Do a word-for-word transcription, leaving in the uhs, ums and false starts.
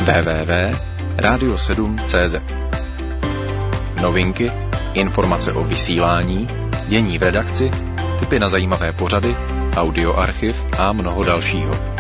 w w w tečka radio sedm tečka cé zet. Novinky, informace o vysílání, dění v redakci, tipy na zajímavé pořady, audioarchiv a mnoho dalšího.